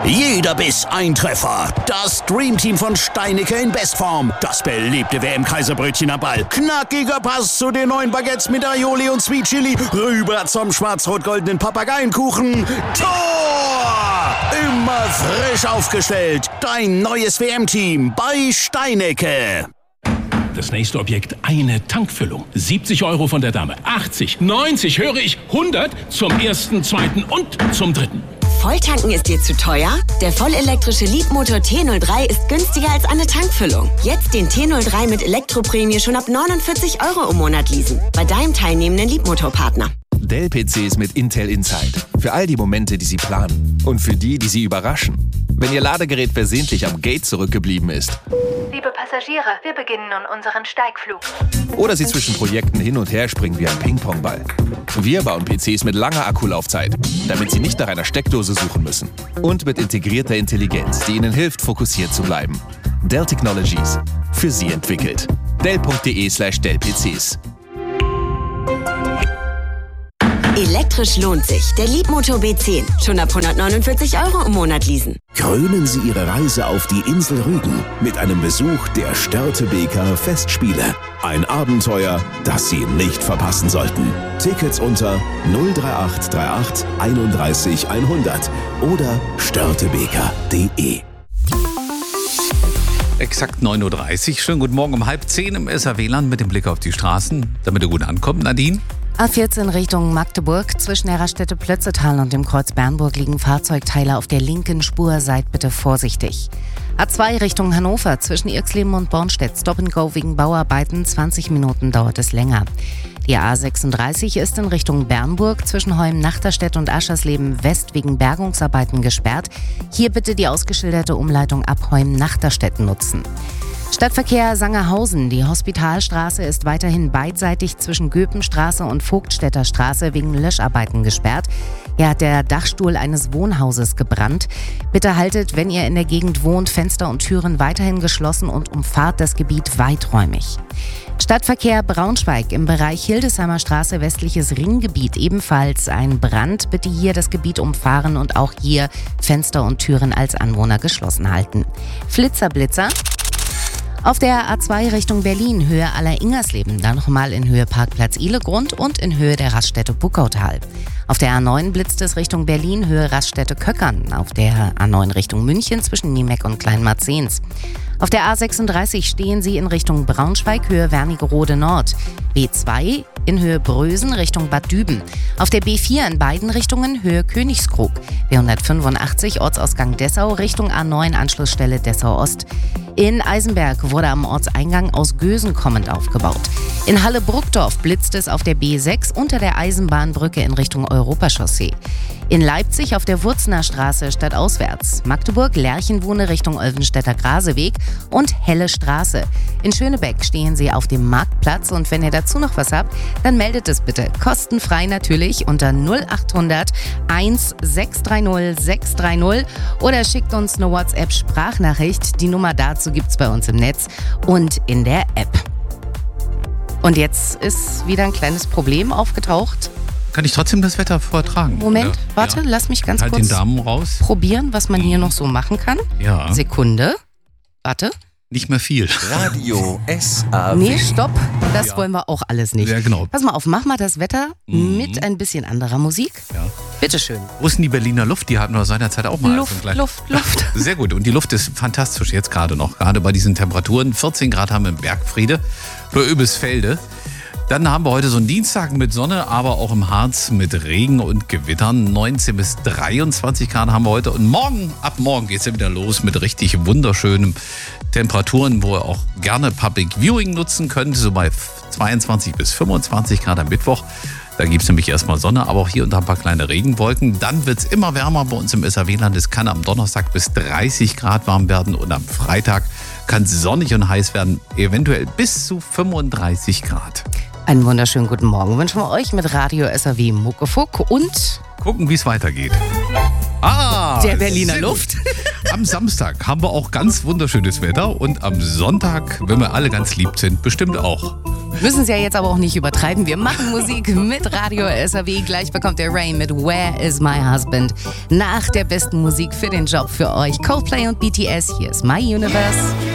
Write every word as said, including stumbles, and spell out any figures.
Jeder Biss ein Treffer. Das Dreamteam von Steinicke in Bestform. Das beliebte W M-Kaiserbrötchen am Ball. Knackiger Pass zu den neuen Baguettes mit Aioli und Sweet Chili. Rüber zum schwarz-rot-goldenen Papageienkuchen. Tor! Immer frisch aufgestellt. Dein neues W M-Team bei Steinicke. Das nächste Objekt, eine Tankfüllung. siebzig Euro von der Dame. achtzig, neunzig, höre ich, hundert zum ersten, zweiten und zum dritten. Volltanken ist dir zu teuer? Der vollelektrische Leapmotor T null drei ist günstiger als eine Tankfüllung. Jetzt den T null drei mit Elektroprämie schon ab neunundvierzig Euro im Monat leasen. Bei deinem teilnehmenden Leapmotor-Partner. Dell-P Cs mit Intel Inside. Für all die Momente, die Sie planen. Und für die, die Sie überraschen. Wenn Ihr Ladegerät versehentlich am Gate zurückgeblieben ist. Liebe Passagiere, wir beginnen nun unseren Steigflug. Oder Sie zwischen Projekten hin und her springen wie ein Ping-Pong-Ball. Wir bauen P Cs mit langer Akkulaufzeit, damit Sie nicht nach einer Steckdose suchen müssen. Und mit integrierter Intelligenz, die Ihnen hilft, fokussiert zu bleiben. Dell Technologies. Für Sie entwickelt. Dell.de slash Dell-PCs. Elektrisch lohnt sich. Der Leapmotor B zehn. Schon ab hundertneunundvierzig Euro im Monat leasen. Krönen Sie Ihre Reise auf die Insel Rügen mit einem Besuch der Störtebeker Festspiele. Ein Abenteuer, das Sie nicht verpassen sollten. Tickets unter null drei acht drei acht einunddreißig hundert oder störtebeker punkt de. Exakt neun Uhr dreißig. Schönen guten Morgen um halb zehn im S R W-Land mit dem Blick auf die Straßen, damit ihr gut ankommt. Nadine? A vierzehn Richtung Magdeburg. Zwischen der Raststätte Plötzetal und dem Kreuz Bernburg liegen Fahrzeugteile auf der linken Spur. Seid bitte vorsichtig. A zwei Richtung Hannover. Zwischen Irxleben und Bornstedt. Stop and Go wegen Bauarbeiten. zwanzig Minuten dauert es länger. Die A sechsunddreißig ist in Richtung Bernburg zwischen Holm-Nachterstedt und Aschersleben West wegen Bergungsarbeiten gesperrt. Hier bitte die ausgeschilderte Umleitung ab Holm-Nachterstedt nutzen. Stadtverkehr Sangerhausen. Die Hospitalstraße ist weiterhin beidseitig zwischen Göpenstraße und Vogtstädter Straße wegen Löscharbeiten gesperrt. Hier hat der Dachstuhl eines Wohnhauses gebrannt. Bitte haltet, wenn ihr in der Gegend wohnt, Fenster und Türen weiterhin geschlossen und umfahrt das Gebiet weiträumig. Stadtverkehr Braunschweig im Bereich Hildesheimer Straße, westliches Ringgebiet. Ebenfalls ein Brand. Bitte hier das Gebiet umfahren und auch hier Fenster und Türen als Anwohner geschlossen halten. Flitzerblitzer. Auf der A zwei Richtung Berlin, Höhe Aller-Ingersleben, dann nochmal in Höhe Parkplatz Ihlegrund und in Höhe der Raststätte Buckautal. Auf der A neun blitzt es Richtung Berlin, Höhe Raststätte Köckern. Auf der A neun Richtung München zwischen Niemeck und Kleinmarzens. Auf der A sechsunddreißig stehen Sie in Richtung Braunschweig, Höhe Wernigerode Nord. B zwei in Höhe Brösen Richtung Bad Düben. Auf der B vier in beiden Richtungen Höhe Königskrug. B hundertfünfundachtzig Ortsausgang Dessau Richtung A neun Anschlussstelle Dessau Ost. In Eisenberg wurde am Ortseingang aus Gösen kommend aufgebaut. In Halle-Bruckdorf blitzt es auf der B sechs unter der Eisenbahnbrücke in Richtung Europachaussee. In Leipzig auf der Wurzener Straße stadtauswärts. Magdeburg Lerchenwohne Richtung Olvenstädter Graseweg und Helle Straße. In Schönebeck stehen Sie auf dem Marktplatz und wenn ihr dazu noch was habt, dann meldet es bitte kostenfrei natürlich unter null achthundert eins sechs drei null sechs drei null oder schickt uns eine WhatsApp-Sprachnachricht. Die Nummer dazu gibt's bei uns im Netz und in der App. Und jetzt ist wieder ein kleines Problem aufgetaucht. Kann ich trotzdem das Wetter vortragen? Moment, oder? warte, Ja. lass mich ganz halt kurz den Daumen raus. probieren, was man hier noch so machen kann. Ja. Sekunde. Warte. Nicht mehr viel. Radio S A W. Nee, stopp. Das Ja. wollen wir auch alles nicht. Ja, genau. Pass mal auf, mach mal das Wetter Mhm. mit ein bisschen anderer Musik. Ja. Bitteschön. Wo ist denn die Berliner Luft? Die hatten wir seinerzeit auch mal. Luft, also gleich- Luft, Luft. Sehr gut. Und die Luft ist fantastisch jetzt gerade noch. Gerade bei diesen Temperaturen. vierzehn Grad haben wir im Bergfriede für Öbisfelde. Dann haben wir heute so einen Dienstag mit Sonne, aber auch im Harz mit Regen und Gewittern. neunzehn bis dreiundzwanzig Grad haben wir heute. Und morgen, ab morgen geht es ja wieder los mit richtig wunderschönen Temperaturen, wo ihr auch gerne Public Viewing nutzen könnt. So bei zweiundzwanzig bis fünfundzwanzig Grad am Mittwoch. Da gibt es nämlich erstmal Sonne, aber auch hier und da ein paar kleine Regenwolken. Dann wird es immer wärmer bei uns im S R W-Land. Es kann am Donnerstag bis dreißig Grad warm werden und am Freitag kann es sonnig und heiß werden, eventuell bis zu fünfunddreißig Grad. Einen wunderschönen guten Morgen wünschen wir euch mit Radio S R W Muckefuck und Gucken, wie es weitergeht. Ah, der Berliner sehr gut. Luft. Am Samstag haben wir auch ganz wunderschönes Wetter und am Sonntag, wenn wir alle ganz lieb sind, bestimmt auch. Müssen Sie ja jetzt aber auch nicht übertreiben. Wir machen Musik mit Radio S R W. Gleich bekommt der Rain mit Where is my husband? Nach der besten Musik für den Job für euch. Coldplay und B T S. Hier ist My Universe.